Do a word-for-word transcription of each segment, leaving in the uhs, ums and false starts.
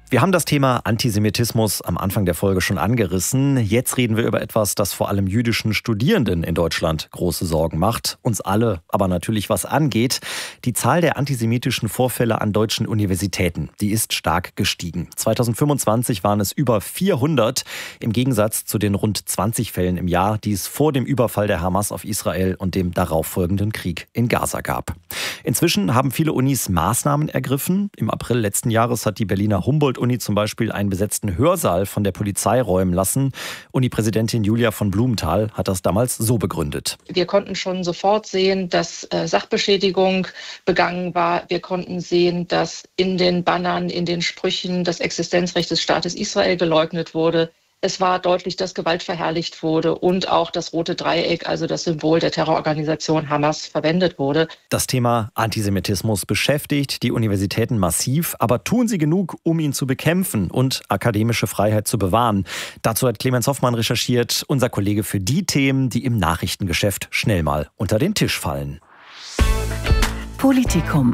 Wir haben das Thema Antisemitismus am Anfang der Folge schon angerissen. Jetzt reden wir über etwas, das vor allem jüdischen Studierenden in Deutschland große Sorgen macht. Uns alle aber natürlich was angeht. Die Zahl der antisemitischen Vorfälle an deutschen Universitäten, die ist stark gestiegen. zweitausendfünfundzwanzig waren es über vierhundert, im Gegensatz zu den rund zwanzig Fällen im Jahr, die es vor dem Überfall der Hamas auf Israel und dem darauffolgenden Krieg in Gaza gab. Inzwischen haben viele Unis Maßnahmen ergriffen. Im April letzten Jahres hat die Berliner Humboldt Uni zum Beispiel einen besetzten Hörsaal von der Polizei räumen lassen. Unipräsidentin Julia von Blumenthal hat das damals so begründet. Wir konnten schon sofort sehen, dass äh, Sachbeschädigung begangen war. Wir konnten sehen, dass in den Bannern, in den Sprüchen das Existenzrecht des Staates Israel geleugnet wurde. Es war deutlich, dass Gewalt verherrlicht wurde und auch das rote Dreieck, also das Symbol der Terrororganisation Hamas, verwendet wurde. Das Thema Antisemitismus beschäftigt die Universitäten massiv, aber tun sie genug, um ihn zu bekämpfen und akademische Freiheit zu bewahren? Dazu hat Clemens Hoffmann recherchiert, unser Kollege für die Themen, die im Nachrichtengeschäft schnell mal unter den Tisch fallen. Politikum.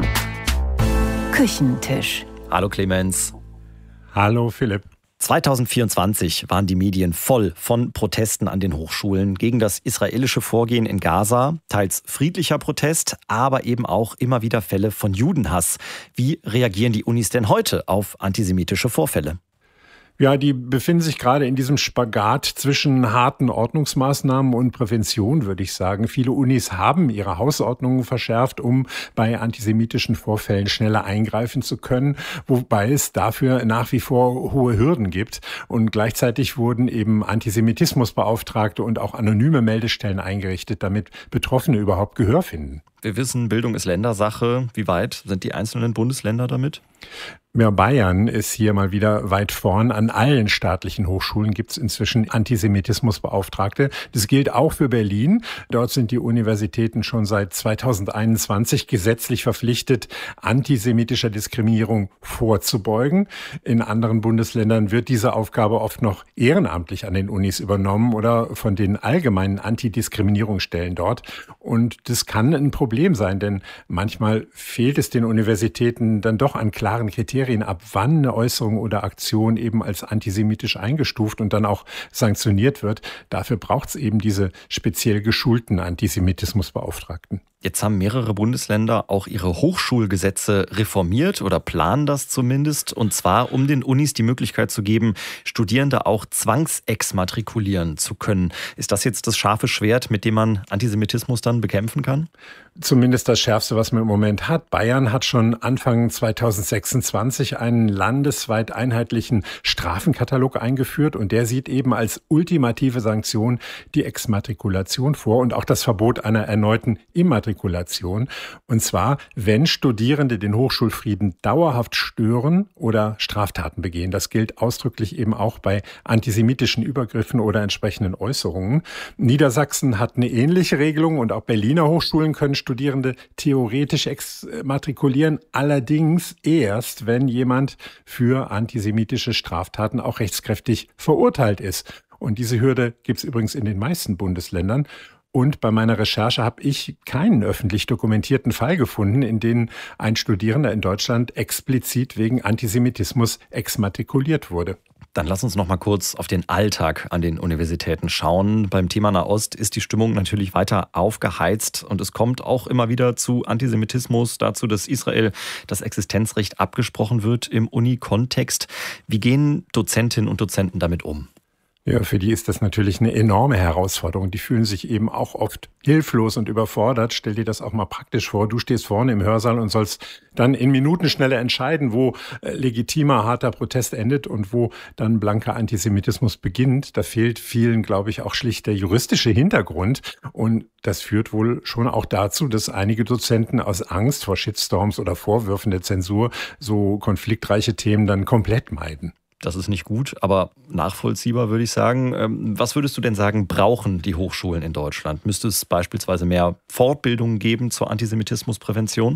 Küchentisch. Hallo Clemens. Hallo Philipp. zweitausendvierundzwanzig waren die Medien voll von Protesten an den Hochschulen gegen das israelische Vorgehen in Gaza. Teils friedlicher Protest, aber eben auch immer wieder Fälle von Judenhass. Wie reagieren die Unis denn heute auf antisemitische Vorfälle? Ja, die befinden sich gerade in diesem Spagat zwischen harten Ordnungsmaßnahmen und Prävention, würde ich sagen. Viele Unis haben ihre Hausordnungen verschärft, um bei antisemitischen Vorfällen schneller eingreifen zu können, wobei es dafür nach wie vor hohe Hürden gibt. Und gleichzeitig wurden eben Antisemitismusbeauftragte und auch anonyme Meldestellen eingerichtet, damit Betroffene überhaupt Gehör finden. Wir wissen, Bildung ist Ländersache. Wie weit sind die einzelnen Bundesländer damit? Ja, Bayern ist hier mal wieder weit vorn. An allen staatlichen Hochschulen gibt es inzwischen Antisemitismusbeauftragte. Das gilt auch für Berlin. Dort sind die Universitäten schon seit zweitausendeinundzwanzig gesetzlich verpflichtet, antisemitischer Diskriminierung vorzubeugen. In anderen Bundesländern wird diese Aufgabe oft noch ehrenamtlich an den Unis übernommen oder von den allgemeinen Antidiskriminierungsstellen dort. Und das kann ein Problem sein, denn manchmal fehlt es den Universitäten dann doch an klaren Kriterien, ab wann eine Äußerung oder Aktion eben als antisemitisch eingestuft und dann auch sanktioniert wird. Dafür braucht es eben diese speziell geschulten Antisemitismusbeauftragten. Jetzt haben mehrere Bundesländer auch ihre Hochschulgesetze reformiert oder planen das zumindest. Und zwar, um den Unis die Möglichkeit zu geben, Studierende auch zwangsexmatrikulieren zu können. Ist das jetzt das scharfe Schwert, mit dem man Antisemitismus dann bekämpfen kann? Zumindest das Schärfste, was man im Moment hat. Bayern hat schon Anfang zweitausendsechsundzwanzig einen landesweit einheitlichen Strafenkatalog eingeführt und der sieht eben als ultimative Sanktion die Exmatrikulation vor und auch das Verbot einer erneuten Immatrikulation. Und zwar, wenn Studierende den Hochschulfrieden dauerhaft stören oder Straftaten begehen. Das gilt ausdrücklich eben auch bei antisemitischen Übergriffen oder entsprechenden Äußerungen. Niedersachsen hat eine ähnliche Regelung und auch Berliner Hochschulen können Studierende theoretisch exmatrikulieren, allerdings erst, wenn jemand für antisemitische Straftaten auch rechtskräftig verurteilt ist. Und diese Hürde gibt es übrigens in den meisten Bundesländern. Und bei meiner Recherche habe ich keinen öffentlich dokumentierten Fall gefunden, in dem ein Studierender in Deutschland explizit wegen Antisemitismus exmatrikuliert wurde. Dann lass uns noch mal kurz auf den Alltag an den Universitäten schauen. Beim Thema Nahost ist die Stimmung natürlich weiter aufgeheizt und es kommt auch immer wieder zu Antisemitismus, dazu, dass Israel das Existenzrecht abgesprochen wird im Uni-Kontext. Wie gehen Dozentinnen und Dozenten damit um? Ja, für die ist das natürlich eine enorme Herausforderung. Die fühlen sich eben auch oft hilflos und überfordert. Stell dir das auch mal praktisch vor. Du stehst vorne im Hörsaal und sollst dann in Minutenschnelle entscheiden, wo legitimer, harter Protest endet und wo dann blanker Antisemitismus beginnt. Da fehlt vielen, glaube ich, auch schlicht der juristische Hintergrund. Und das führt wohl schon auch dazu, dass einige Dozenten aus Angst vor Shitstorms oder Vorwürfen der Zensur so konfliktreiche Themen dann komplett meiden. Das ist nicht gut, aber nachvollziehbar, würde ich sagen. Was würdest du denn sagen, brauchen die Hochschulen in Deutschland? Müsste es beispielsweise mehr Fortbildungen geben zur Antisemitismusprävention?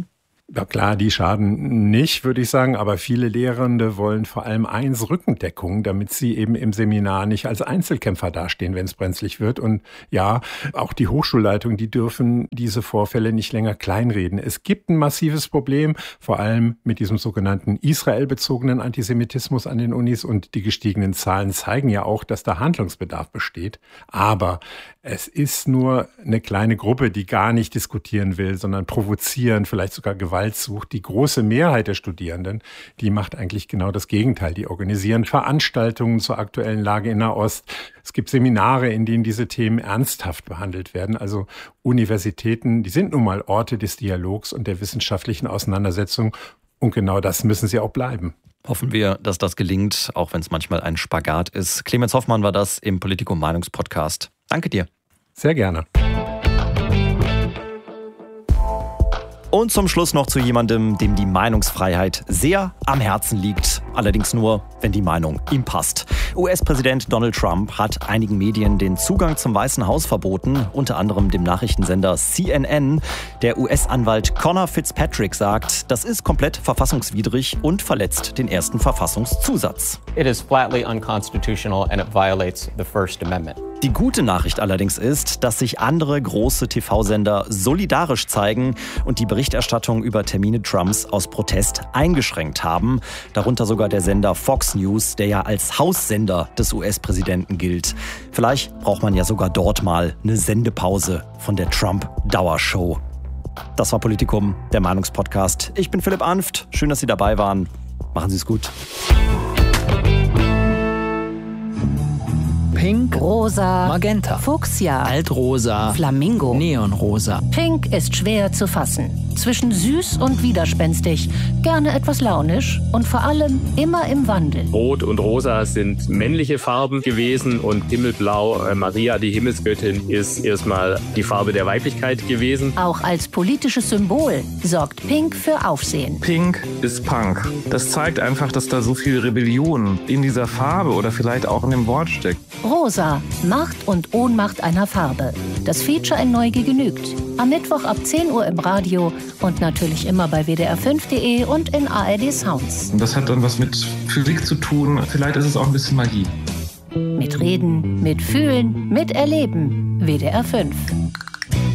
Ja klar, die schaden nicht, würde ich sagen, aber viele Lehrende wollen vor allem eins, Rückendeckung, damit sie eben im Seminar nicht als Einzelkämpfer dastehen, wenn es brenzlig wird. Und ja, auch die Hochschulleitungen, die dürfen diese Vorfälle nicht länger kleinreden. Es gibt ein massives Problem, vor allem mit diesem sogenannten israelbezogenen Antisemitismus an den Unis, und die gestiegenen Zahlen zeigen ja auch, dass da Handlungsbedarf besteht. Aber es ist nur eine kleine Gruppe, die gar nicht diskutieren will, sondern provozieren, vielleicht sogar Gewalt sucht. Die große Mehrheit der Studierenden, die macht eigentlich genau das Gegenteil. Die organisieren Veranstaltungen zur aktuellen Lage in Nahost. Es gibt Seminare, in denen diese Themen ernsthaft behandelt werden. Also Universitäten, die sind nun mal Orte des Dialogs und der wissenschaftlichen Auseinandersetzung. Und genau das müssen sie auch bleiben. Hoffen wir, dass das gelingt, auch wenn es manchmal ein Spagat ist. Clemens Hoffmann war das im Politikum-Meinungspodcast. Danke dir. Sehr gerne. Und zum Schluss noch zu jemandem, dem die Meinungsfreiheit sehr am Herzen liegt. Allerdings nur, wenn die Meinung ihm passt. U S-Präsident Donald Trump hat einigen Medien den Zugang zum Weißen Haus verboten, unter anderem dem Nachrichtensender C N N. Der U S-Anwalt Conor Fitzpatrick sagt, das ist komplett verfassungswidrig und verletzt den ersten Verfassungszusatz. It is flatly unconstitutional and it violates the First Amendment. Die gute Nachricht allerdings ist, dass sich andere große T V-Sender solidarisch zeigen und die Berichterstattung über Termine Trumps aus Protest eingeschränkt haben. Darunter sogar der Sender Fox News, der ja als Haussender des U S-Präsidenten gilt. Vielleicht braucht man ja sogar dort mal eine Sendepause von der Trump-Dauershow. Das war Politikum, der Meinungspodcast. Ich bin Philipp Anft. Schön, dass Sie dabei waren. Machen Sie es gut. Pink, rosa, magenta, fuchsia, altrosa, flamingo, neonrosa. Pink ist schwer zu fassen. Zwischen süß und widerspenstig, gerne etwas launisch und vor allem immer im Wandel. Rot und Rosa sind männliche Farben gewesen und Himmelblau, äh, Maria, die Himmelsgöttin, ist erstmal die Farbe der Weiblichkeit gewesen. Auch als politisches Symbol sorgt Pink für Aufsehen. Pink ist Punk. Das zeigt einfach, dass da so viel Rebellion in dieser Farbe oder vielleicht auch in dem Wort steckt. Rosa, Macht und Ohnmacht einer Farbe. Das Feature in Neugier genügt. Am Mittwoch ab zehn Uhr im Radio und natürlich immer bei W D R fünf punkt de und in A R D Sounds. Und das hat dann was mit Physik zu tun. Vielleicht ist es auch ein bisschen Magie. Mit Reden, mit Fühlen, mit Erleben. W D R fünf.